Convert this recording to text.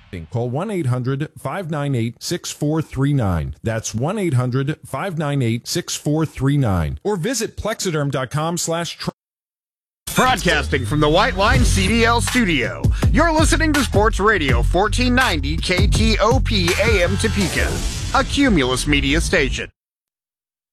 Call 1-800-598-6439. That's 1-800-598-6439. Or visit plexiderm.com/. Broadcasting from the White Line CDL studio, you're listening to Sports Radio 1490 KTOP AM Topeka, a Cumulus Media station.